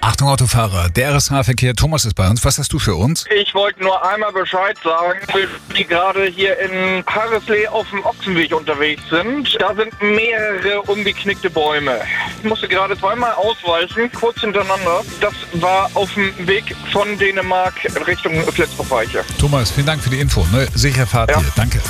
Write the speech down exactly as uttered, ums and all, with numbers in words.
Achtung Autofahrer, der R S H-Verkehr, Thomas ist bei uns. Was hast du für uns? Ich wollte nur einmal Bescheid sagen, die gerade hier in Harreslee auf dem Ochsenweg unterwegs sind. Da sind mehrere umgeknickte Bäume. Ich musste gerade zweimal ausweichen, kurz hintereinander. Das war auf dem Weg von Dänemark Richtung Flensburg-Weiche. Thomas, vielen Dank für die Info. Ne? Sichere Fahrt Ja. hier. Danke.